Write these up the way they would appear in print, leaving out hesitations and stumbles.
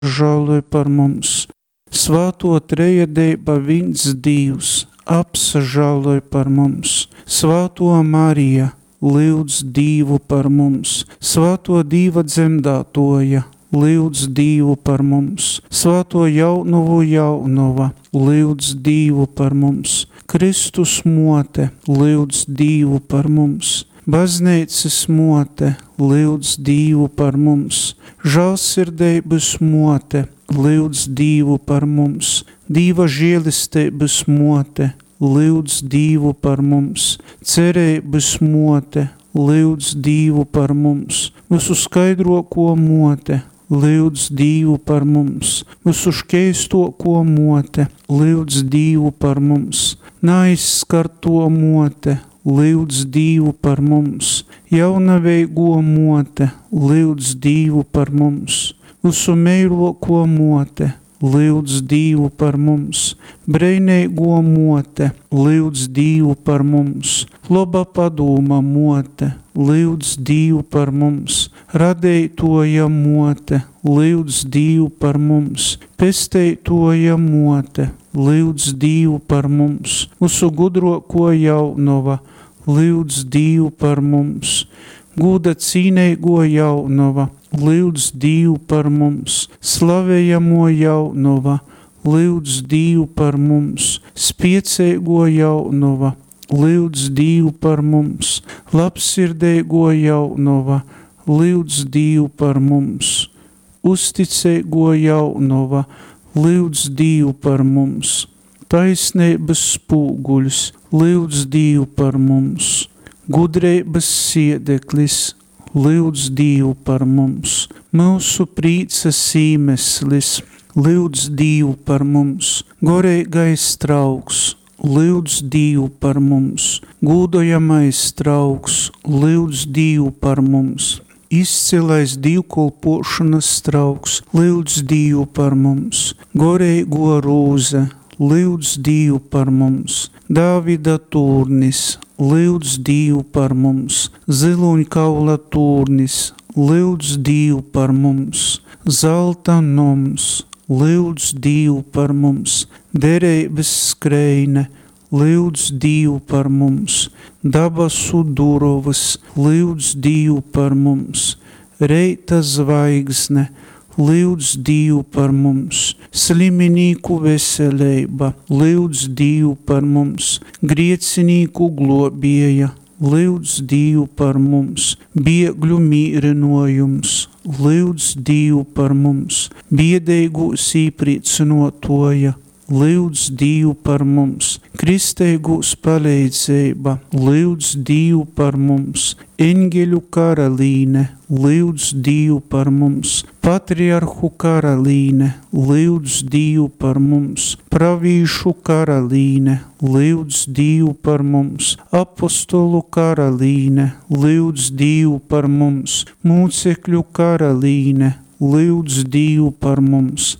apsažāloj par mums. Svāto trejadeiba viens Dievs, apsažāloj par mums. Svāto Marija, lūdz Dievu par mums. Svāto Dieva dzemdātoja, lūdz Dievu par mums. Svāto jaunava, lūdz Dievu par mums. Kristus mote, lūdz Dievu par mums. Baznīcas mote, lūdz Dievu par mums. Žēlsirdības mote, lūdz Dievu par mums. Dieva žēlistības mote, lūdz Dievu par mums. Cerības mote, lūdz Dievu par mums. Visu skaidroko mote, lūdz Dievu par mums. Visu škeistoko mote, lūdz Dievu par mums. Neaizskarto mote, lūdz Dievu par mums. Jaunaveigo mote, lūdz Dievu par mums. Visu meiloko mote, lūdz Dievu par mums. Breineigo mote, lūdz Dievu par mums. Loba padoma mote, lūdz Dievu par mums. Radeitoja mote, lūdz Dievu par mums. Pesteitoja mote, lūdz Dievu par mums. Visu gudroko jaunava, lūdz Dievu par mums. Gūda cīneigo jaunava, lūdz Dievu par mums. Slavējamo jaunava, lūdz Dievu par mums. Spieceigo jaunava, lūdz Dievu par mums. Labsirdeigo jaunava, lūdz Dievu par mums. Uzticeigo jaunava, lūdz Dievu par mums. Taisnības spūguļs, lūdz Dievu par mums. Gudreibas siedeklis, lūdz Dievu par mums. Mūsu prīcas īmeslis, lūdz Dievu par mums. Goreigais trauks, lūdz Dievu par mums. Gūdojamais trauks, lūdz Dievu par mums. Izcilais dievkalpošanas trauks, lūdz Dievu par mums. Goreigo rūze, lūdz Dievu par mums. Dāvida tūrnis, lūdz Dievu par mums. Ziluņkaula tūrnis, lūdz Dievu par mums. Zelta noms, lūdz Dievu par mums. Dereibas skreine, lūdz Dievu par mums. Dabasu durovas, lūdz Dievu par mums. Reita zvaigzne, lūdz Dievu par mums. Sliminīku veselība, lūdz Dievu par mums. Griecinīku globieja, lūdz Dievu par mums. Biegļu mīrinojums, lūdz Dievu par mums. Biedeigu sīprīcinotoja, lūdz Dievu par mums. Kristeigus palīdzība, lūdz Dievu par mums. Eņģeļu karalīne, lūdz Dievu par mums. Patriarhu karalīne, lūdz Dievu par mums. Pravīšu karalīne, lūdz Dievu par mums. Apostolu karalīne, lūdz Dievu par mums. Mūcekļu karalīne, lūdz Dievu par mums.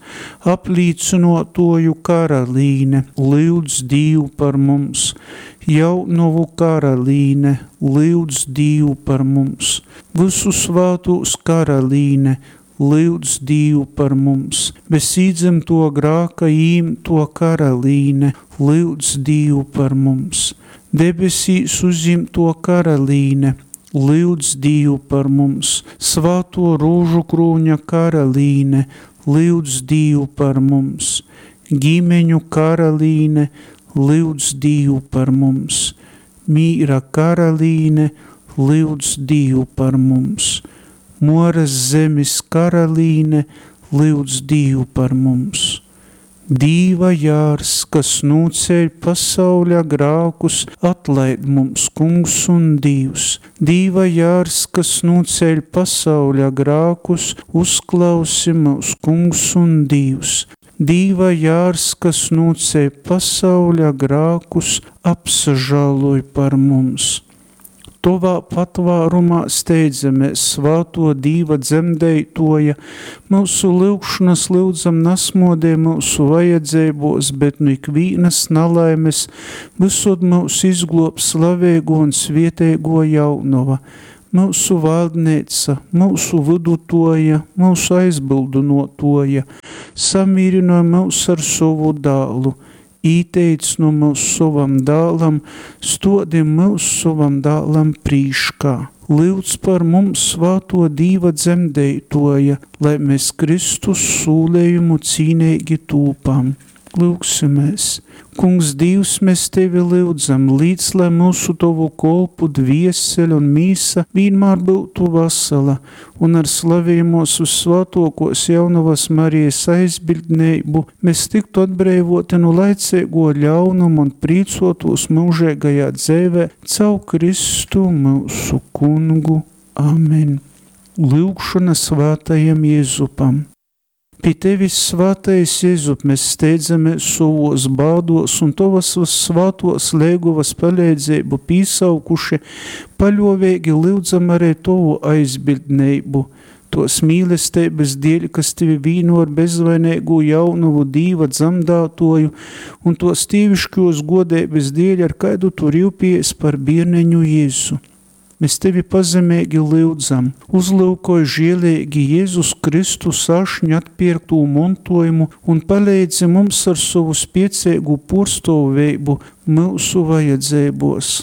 Aplīcinotoju karalīne, lūdz Dievu par mums. Jaunovu karalīne, lūdz Dievu par mums. Visu svātus karalīne, lūdz Dievu par mums. Bez īdzemto grāka īmto karalīne, lūdz Dievu par mums. Debesīs uzimto karalīne, lūdz Dievu par mums. Svāto rūžu krūņa karalīne, lūdz Dievu par mums. Ģimeņu karalīne, lūdz Dievu par mums. Mīra karalīne, lūdz Dievu par mums. Moras zemes karalīne, lūdz Dievu par mums. Dīva jārs, kas nūceļ pasauļa grākus, atlaid mums kungs un Dievs. Dīva jārs, kas nūceļ pasauļa grākus, uzklausi mūs kungs un Dievs. Dīva jārs, kas nūceļ pasauļa grākus, apsažāloj par mums. Tovā patvārumā steidzamies svāto Dīva dzemdeitoja, mūsu lūgšanas lūdzam nasmodē mūsu vajadzībos, bet nu ikvīnas nalaimes, visod mūs izglob slavēgo un svietēgo jaunova. mūsu valdneica, mūsu vidutoja, mūsu aizbildinotoja, samīrinoja mūs ar savu dālu, īteic no mūsu savam dālam, stodi mūsu savam dālam prīškā. Lūdz par mums svāto Dīva dzemdētoja, lai mēs Kristus sūlējumu cīnīgi tūpam. Lūksimies. Kungs Dievs, mēs Tevi lūdzam, līdz lai mūsu Tavu kolpu dviesele un mīsa vienmēr būtu vesela, un ar slavējumos uz svātokos jaunavas Marijas aizbildneibu mēs tiktu atbrīvoti no laicīgo ļaunumu un prīcotos mūžīgajā dzīvē caur Kristu mūsu Kungu. Amen. Lūgšana svētajam Jēzupam. Pie Tevis, svātais Jēzup, mēs steidzamies savos bādos un Tavas svātos lēguvas palīdzību pīsaukuši, paļovīgi lūdzam arī Tavu aizbildneibu, tos mīlestības dēļ, kas Tevi vīno ar bezvainīgu jaunuvu Dīva dzemdētoju, un tos tīviškos godības dēļ, ar kādu Tu rīpējies par bērneņu Jēzu. Mēs Tevi pazemīgi lūdzam, uzlūkoj žielīgi Jēzus Kristus ašņu atpirktu montojumu un palīdzi mums ar savu spiecīgu porstovēbu mūsu vajadzībos.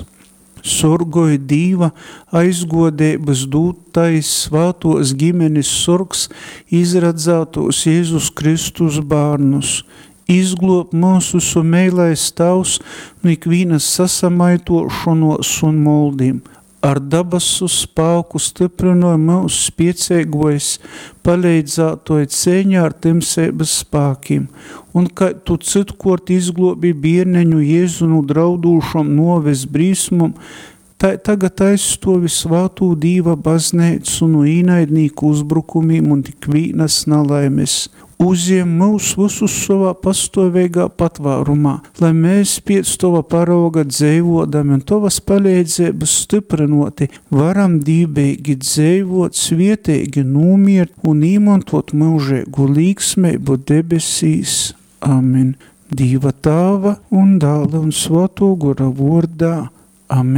Sorgoj Dīva aizgodības dūtais svātos ģimenes sorgs izradzētos Jēzus Kristus bārnus. Izglob mūsu sumeilais tavs no ikvīnas sasamaitošanos un moldīm. Ar dabasu spēku stiprinoja mūsu spiecīgais, palīdzētoja cēņā ar timsības spēkiem, un kā Tu citkort izglobi bērneņu Jēzu no draudūšam noves brīsmum, tā tagad aizstovi svātū Dīva bazneicu no īnaidnīku uzbrukumiem un tik vīnas nalaimes. Uziem mūs visus savā pastāvīgā patvārumā, lai mēs pēc Tava parauga dzīvodami un Tavas palīdzības stiprinoti varam dībīgi dzīvot, svietīgi nomiert un īmantot mūžīgu līgsmību debesīs. Amen. Dieva Tāva un Dāla un Svētā Gara vārdā. Amen.